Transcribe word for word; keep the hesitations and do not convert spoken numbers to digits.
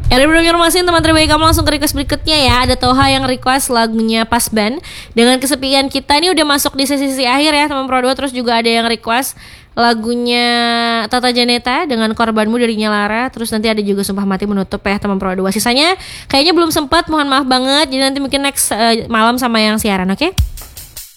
Ya, belum informasi teman terbaik kamu, langsung ke request berikutnya ya. Ada Toha yang request lagunya Pas Band Dengan Kesepian Kita. Ini udah masuk di sesi-sesi akhir ya teman Pro dua. Terus juga ada yang request lagunya Tata Janeta dengan Korbanmu dari Nyalara. Terus nanti ada juga Sumpah Mati menutup ya teman Pro dua. Sisanya kayaknya belum sempat, mohon maaf banget. Jadi nanti mungkin next uh, malam sama yang siaran, oke? Okay?